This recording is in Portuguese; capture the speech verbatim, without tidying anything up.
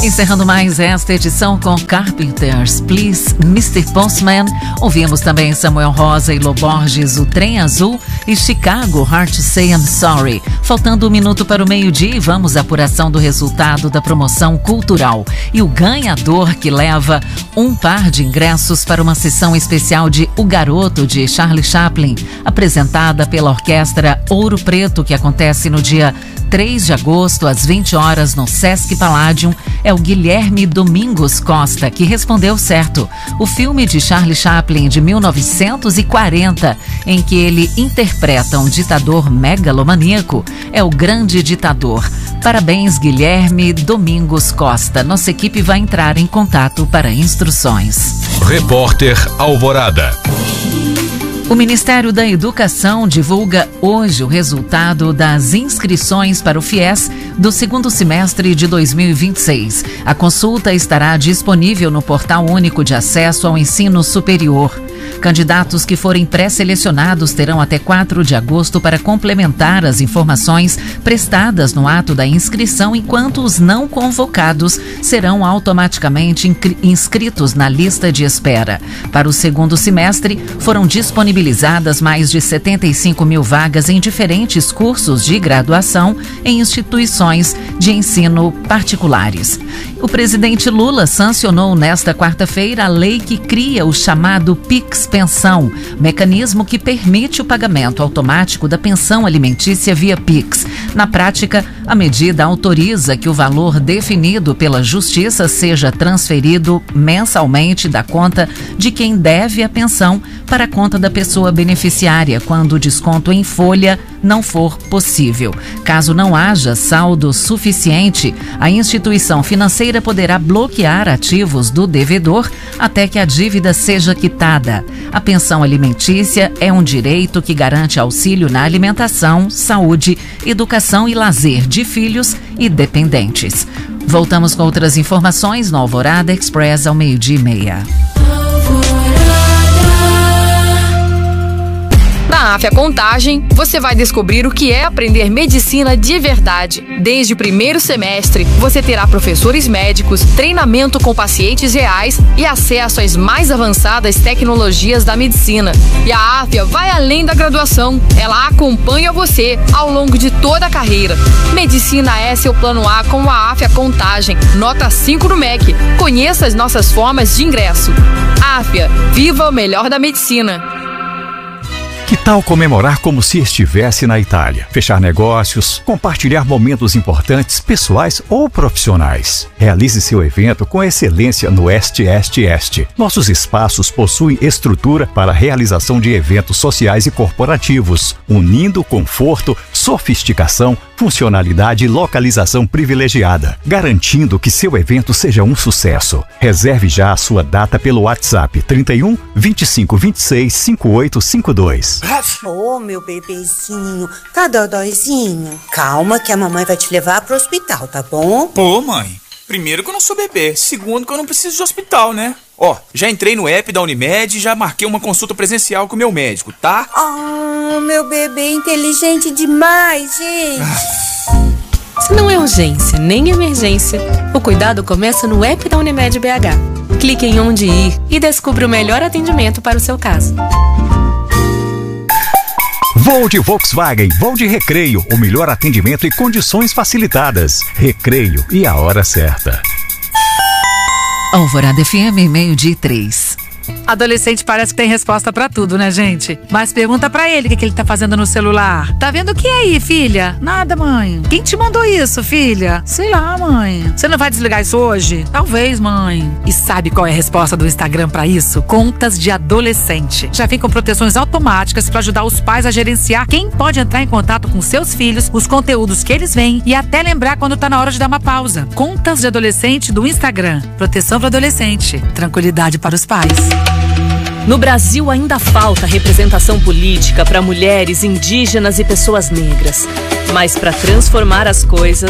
Encerrando mais esta edição com Carpenters, Please, mister Postman. Ouvimos também Samuel Rosa e Lô Borges, O Trem Azul, e Chicago, Hard to Say I'm Sorry. Faltando um minuto para o meio-dia e vamos à apuração do resultado da promoção cultural. E o ganhador que leva um par de ingressos para uma sessão especial de O Garoto, de Charlie Chaplin, apresentada pela Orquestra Ouro Preto, que acontece no dia três de agosto, às vinte horas, no Sesc Palladium, é o Guilherme Domingos Costa, que respondeu certo. O filme de Charlie Chaplin, de mil novecentos e quarenta, em que ele interpreta um ditador megalomaníaco, é O Grande Ditador. Parabéns, Guilherme Domingos Costa. Nossa equipe vai entrar em contato para instruções. Repórter Alvorada. O Ministério da Educação divulga hoje o resultado das inscrições para o FIES do segundo semestre de dois mil e vinte e seis. A consulta estará disponível no Portal Único de Acesso ao Ensino Superior. Candidatos que forem pré-selecionados terão até quatro de agosto para complementar as informações prestadas no ato da inscrição, enquanto os não convocados serão automaticamente inscritos na lista de espera. Para o segundo semestre, foram disponibilizadas mais de setenta e cinco mil vagas em diferentes cursos de graduação em instituições de ensino particulares. O presidente Lula sancionou nesta quarta-feira a lei que cria o chamado Pix Pensão, mecanismo que permite o pagamento automático da pensão alimentícia via Pix. Na prática, a medida autoriza que o valor definido pela Justiça seja transferido mensalmente da conta de quem deve a pensão para a conta da pessoa beneficiária, quando o desconto em folha não for possível. Caso não haja saldo suficiente, a instituição financeira poderá bloquear ativos do devedor até que a dívida seja quitada. A pensão alimentícia é um direito que garante auxílio na alimentação, saúde, educação e lazer de filhos e dependentes. Voltamos com outras informações no Alvorada Express ao meio-dia e meia. Na Afya Contagem, você vai descobrir o que é aprender medicina de verdade. Desde o primeiro semestre, você terá professores médicos, treinamento com pacientes reais e acesso às mais avançadas tecnologias da medicina. E a Afya vai além da graduação. Ela acompanha você ao longo de toda a carreira. Medicina é seu plano A com a Afya Contagem. Nota cinco no M E C. Conheça as nossas formas de ingresso. Afya, viva o melhor da medicina. Que tal comemorar como se estivesse na Itália? Fechar negócios, compartilhar momentos importantes, pessoais ou profissionais. Realize seu evento com excelência no Este Este Este. Nossos espaços possuem estrutura para a realização de eventos sociais e corporativos, unindo conforto, sofisticação, funcionalidade e localização privilegiada, garantindo que seu evento seja um sucesso. Reserve já a sua data pelo WhatsApp trinta e um, vinte e cinco, vinte e seis, cinquenta e oito cinquenta e dois. Ô, oh, meu bebezinho, tá dodóizinho? Calma que a mamãe vai te levar pro hospital, tá bom? Pô, mãe, primeiro que eu não sou bebê, segundo que eu não preciso de hospital, né? Ó, já entrei no app da Unimed e já marquei uma consulta presencial com o meu médico, tá? Oh, meu bebê inteligente demais, gente. Ah. Se não é urgência nem emergência, o cuidado começa no app da Unimed B H. Clique em onde ir e descubra o melhor atendimento para o seu caso. Voo de Volkswagen, voo de Recreio, o melhor atendimento e condições facilitadas. Recreio e a hora certa. Alvorada F M, meio-dia e três. Adolescente parece que tem resposta pra tudo, né, gente? Mas pergunta pra ele o que, que ele tá fazendo no celular. Tá vendo o que é aí, filha? Nada, mãe. Quem te mandou isso, filha? Sei lá, mãe. Você não vai desligar isso hoje? Talvez, mãe. E sabe qual é a resposta do Instagram pra isso? Contas de adolescente. Já vem com proteções automáticas pra ajudar os pais a gerenciar quem pode entrar em contato com seus filhos, os conteúdos que eles veem e até lembrar quando tá na hora de dar uma pausa. Contas de adolescente do Instagram. Proteção para adolescente. Tranquilidade para os pais. No Brasil ainda falta representação política para mulheres, indígenas e pessoas negras. Mas para transformar as coisas,